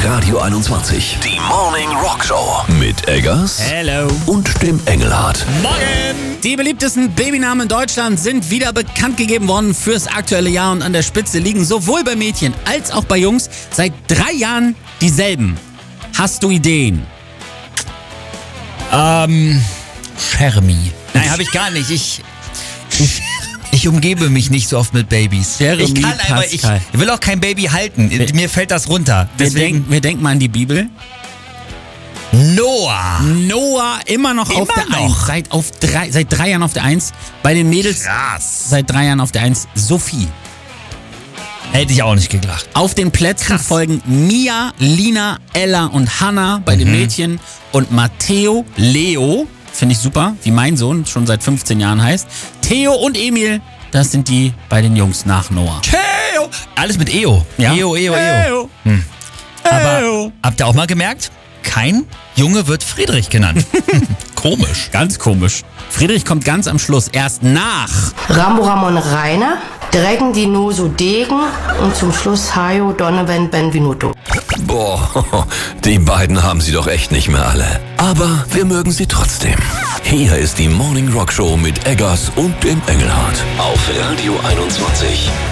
Radio 21. Die Morning Rock Show. Mit Eggers. Hello. Und dem Engelhardt. Morgen! Die beliebtesten Babynamen in Deutschland sind wieder bekannt gegeben worden fürs aktuelle Jahr und an der Spitze liegen sowohl bei Mädchen als auch bei Jungs seit 3 Jahren dieselben. Hast du Ideen? Shermie. Nein, habe ich gar nicht. Ich umgebe mich nicht so oft mit Babys. Jeremy Ich kann einfach, ich will auch kein Baby halten. Mir fällt das runter. Deswegen Wir denken mal an die Bibel. Noah. Immer noch auf der noch? 1. Seit 3 Jahren auf der 1. Bei den Mädels Krass. seit 3 Jahren auf der 1. Sophie. Hätte ich auch nicht gedacht. Auf den Plätzen folgen Mia, Lina, Ella und Hannah bei den Mädchen und Matteo, Leo, finde ich super, wie mein Sohn schon seit 15 Jahren heißt. Theo und Emil, das sind die bei den Jungs nach Noah. Theo. Alles mit EO. Ja. EO. Theo. Aber habt ihr auch mal gemerkt? Kein Junge wird Friedrich genannt. Komisch. Ganz komisch. Friedrich kommt ganz am Schluss, erst nach. Rambo Ramon Rainer, Drecken Dinoso Degen und zum Schluss Hayo Donovan Benvenuto. Boah, die beiden haben sie doch echt nicht mehr alle. Aber wir mögen sie trotzdem. Hier ist die Morning Rock Show mit Eggers und dem Engelhardt. Auf Radio 21.